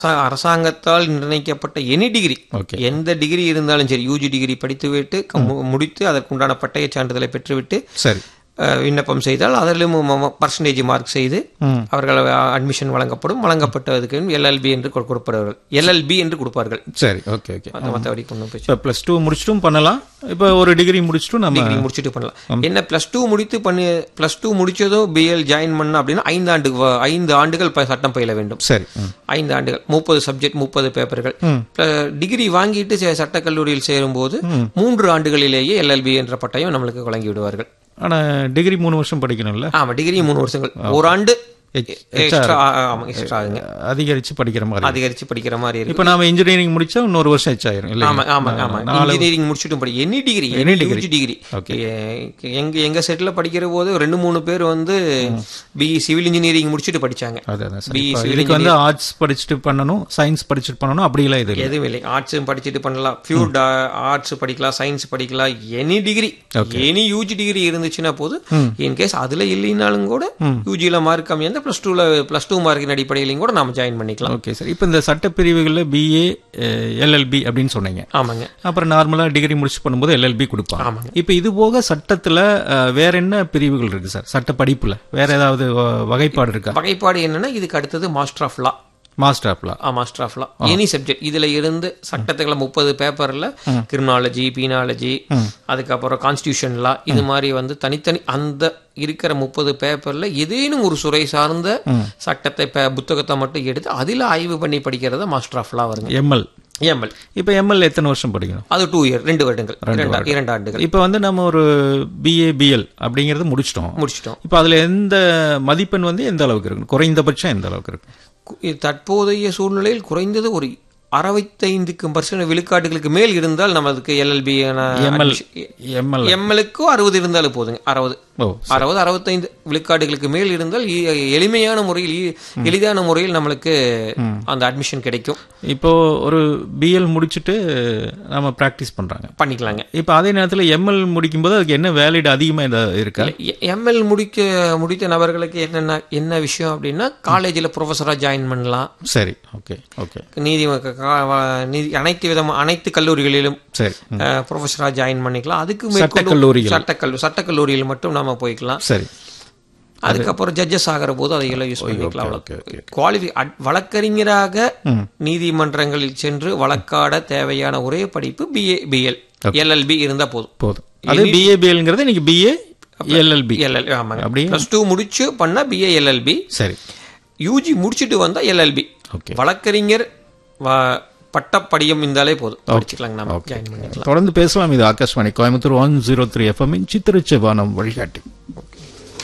அரசாங்கத்தால் நிர்ணயிக்கப்பட்ட any degree, எந்த டிகிரி இருந்தாலும் சரி, யூஜி டிகிரி படித்துவிட்டு முடித்து அதற்குண்டான பட்டய சான்றிதழை பெற்றுவிட்டு சரி விண்ணப்பம் செய்தால் அதிலும் பர்சன்டேஜ் மார்க் செய்து அவர்கள் அட்மிஷன் வழங்கப்படும். வழங்கப்பட்டதுக்கு எல்எல்பி என்று கொடுப்பார்கள், எல்எல்பி என்று கொடுப்பார்கள். சரி, ஓகே ஓகே. மற்றபடி பிளஸ் டூ முடிச்சிட்டும் பண்ணலாம். இப்போ ஒரு டிகிரி முடிச்சிட்டும் நம்ம டிகிரி முடிச்சுட்டு பண்ணலாம். என்ன பிளஸ் டூ முடிச்சதும் பிஎல் ஜாயின் பண்ண அப்படின்னா 5 ஆண்டுகள் சட்டம் பயில வேண்டும். சரி, 5 ஆண்டுகள், 30 சப்ஜெக்ட், 30 பேப்பர்கள். டிகிரி வாங்கிட்டு சட்டக்கல்லூரியில் சேரும் போது 3 ஆண்டுகளிலேயே எல்எல்பி என்ற பட்டயம் நம்மளுக்கு வழங்கி விடுவார்கள். ஆனா டிகிரி 3 வருஷம் படிக்கணும்ல? ஆமா, டிகிரி 3 வருஷங்கள், 1 ஆண்டு அதிகரிச்சு படிக்கிற மாதிரி இருக்கு. இப்ப நாம இன்ஜினியரிங் முடிச்சா இன்னொரு வருஷம் எச்சாயிரும். இன்ஜினியரிங் முடிச்சுட்டும் எனி டிகிரி எங்க செட்ல படிக்கிற போது 2-3 பேர் வந்து பிஇ சிவில் இன்ஜினியரிங் முடிச்சுட்டு படிச்சாங்க. இதுக்கு வந்து ஆர்ட்ஸ் படிச்சுட்டு பண்ணணும், சயின்ஸ் படிச்சுட்டு பண்ணணும் அப்படி எல்லாம் இது எதுவும் இல்லை. ஆர்ட்ஸ் படிச்சுட்டு பண்ணலாம், பியூர் ஆர்ட்ஸ் படிக்கலாம், சயின்ஸ் படிக்கலாம், any degree, any UG degree இருந்துச்சுன்னா போது. இன்கேஸ் அதுல இல்லைனாலும் கூட யூஜில மார்க் கம்மியா பிளஸ் டூ மார்க்கின் அடிப்படையிலையும் கூட நாம ஜாயின் பண்ணிக்கலாம். Okay sir. இப்போ இந்த சட்டப்பிரிவுகளில் பிஏ எல்எல்பி அப்படின்னு சொன்னீங்க. ஆமாங்க. அப்புறம் நார்மலா டிகிரி முடிச்சு பண்ணும்போது எல்எல்பி கொடுப்பாங்க. ஆமாங்க. இப்போ இது போக சட்டத்துல வேற என்ன பிரிவுகள் இருக்கு சார்? சட்ட படிப்புல வேற ஏதாவது வகைப்பாடு இருக்கா? வகைப்பாடு என்னன்னா, இதுக்கு அடுத்தது master of law. Master of law any subject. இதுல இருந்து சட்டத்துக்குள்ள 30 பேப்பர்ல கிரிமினாலஜி, பீனாலஜி, அதுக்கப்புறம் கான்ஸ்டிடியூஷன் லா, இது மாதிரி வந்து தனித்தனி அந்த இருக்கிற 30 பேப்பர்ல ஏதேனும் ஒரு துறை சார்ந்த சட்டத்தை புத்தகத்தை மட்டும் எடுத்து அதில் ஆய்வு பண்ணி படிக்கிறத மாஸ்டர் ஆஃப் லா வருங்க. எம்எல். இப்ப எம்எல் எத்தனை வருஷம் படிக்கணும்? அது 2 இயர், 2 வருடங்கள், 2 ஆண்டுகள். இப்ப வந்து நம்ம ஒரு பிஏ பிஎல் அப்படிங்கறது முடிச்சிட்டோம். இப்ப அதுல எந்த மதிப்பெண் வந்து எந்த அளவுக்கு இருக்கு? குறைந்தபட்சம் எந்த அளவுக்கு இருக்கு? தற்போதைய சூழ்நிலையில் குறைந்தது ஒரு 65% விழுக்காட்டுகளுக்கு மேல் இருந்தால் நமக்கு எல்எல்பி எம்எல்க்கு 60 இருந்தாலும் போதுங்க. 60-65 விழுக்காடுகளுக்கு மேல் இருந்தால் எளிமையான முறையில், எளிதான முறையில் நம்மளுக்கு அந்த அட்மிஷன் கிடைக்கும். இப்போ ஒரு பிஎல் முடிச்சுட்டு நம்ம பிராக்டிஸ் பண்ணிக்கலாங்க. இப்போ அதே நேரத்தில் எம்எல் முடிக்கும் போது அதுக்கு என்ன வேலிட் அதிகமாக இருக்கா? எம்எல் முடித்த நபர்களுக்கு என்ன விஷயம் அப்படின்னா, காலேஜில் ப்ரொஃபஸரா ஜாயின் பண்ணலாம். சரி, ஓகே ஓகே. அனைத்து கல்லூரிகளிலும் ப்ரொஃபஸரா ஜாயின் பண்ணிக்கலாம். அதுக்கு சட்டக்கல்லூரியில் மட்டும் நாம போய்க்கலாம். சரி. அதுக்கப்புறம் ஜட்ஜஸ் ஆகிற போது அதையெல்லாம் யூஸ் பண்ணிக்கலாம். வழக்கறிஞராக நீதிமன்றங்களில் சென்று வழக்காட தேவையான ஒரே படிப்பு பிஏ பிஎல். எல்எல்பி இருந்தா போதும். அது பிஏ பிஎல்ங்கிறது இன்னைக்கு பிஏ எல்எல்பி. ஆமாங்க. பிளஸ் 2 முடிச்சு பண்ணா பிஏ எல்எல்பி. சரி. யூஜி முடிச்சுட்டு வந்தா எல்எல்பி. வழக்கறிஞர் பட்டப்படியும் இருந்தாலே போதும், படிச்சுக்கலாங்க. தொடர்ந்து பேசலாம். இது ஆகாஷ்வாணி கோயம்புத்தூர் 103 FM சித்திரச்செவானம் வழிகாட்டி.